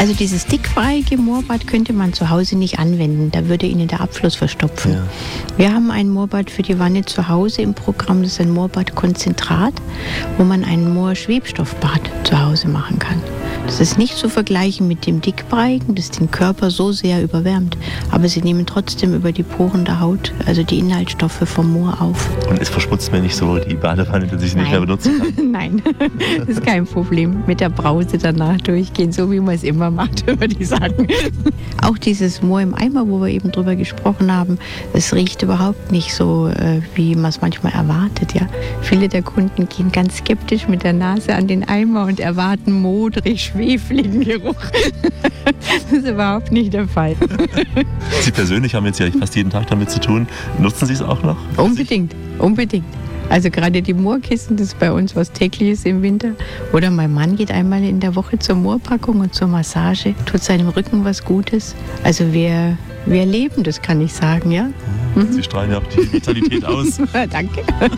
Also dieses dickbreiige Moorbad könnte man zu Hause nicht anwenden, da würde Ihnen der Abfluss verstopfen. Ja. Wir haben ein Moorbad für die Wanne zu Hause im Programm, das ist ein Moorbadkonzentrat, wo man ein Moorschwebstoffbad zu Hause machen kann. Das ist nicht zu vergleichen mit dem dickbreigen, das den Körper so sehr überwärmt, aber sie nehmen trotzdem über die Poren der Haut, also die Inhaltsstoffe vom Moor auf. Und es verschmutzt mir nicht so die Badewanne, dass ich sie nicht mehr benutzen kann? Nein, das ist kein Problem. Mit der Brause danach durchgehen, so wie man es immer macht, würde ich sagen. Auch dieses Moor im Eimer, wo wir eben drüber gesprochen haben, es riecht überhaupt nicht so, wie man es manchmal erwartet. Ja? Viele der Kunden gehen ganz skeptisch mit der Nase an den Eimer und erwarten modrig, schwefligen Geruch. Das ist überhaupt nicht der Fall. Sie persönlich haben jetzt ja fast jeden Tag damit zu tun. Nutzen Sie es auch noch? Unbedingt, unbedingt. Also gerade die Moorkissen, das ist bei uns was Tägliches im Winter. Oder mein Mann geht einmal in der Woche zur Moorpackung und zur Massage, tut seinem Rücken was Gutes. Also wir leben, das kann ich sagen, ja. Sie strahlen ja auch die Vitalität aus. Danke.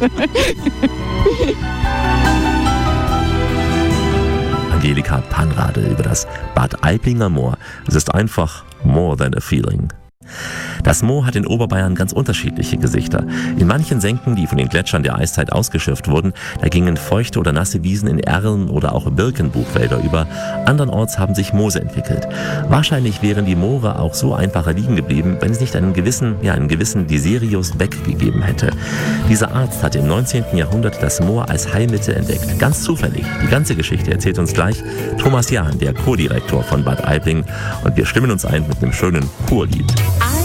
Angelika Panrade über das Bad Aiblinger Moor. Es ist einfach more than a feeling. Das Moor hat in Oberbayern ganz unterschiedliche Gesichter. In manchen Senken, die von den Gletschern der Eiszeit ausgeschürft wurden, da gingen feuchte oder nasse Wiesen in Erlen oder auch Birkenbuchwälder über. Andernorts haben sich Moose entwickelt. Wahrscheinlich wären die Moore auch so einfacher liegen geblieben, wenn es nicht einen gewissen Desirius Beck gegeben hätte. Dieser Arzt hatte im 19. Jahrhundert das Moor als Heilmittel entdeckt. Ganz zufällig. Die ganze Geschichte erzählt uns gleich Thomas Jahn, der Kurdirektor von Bad Aibling. Und wir stimmen uns ein mit einem schönen Kurlied.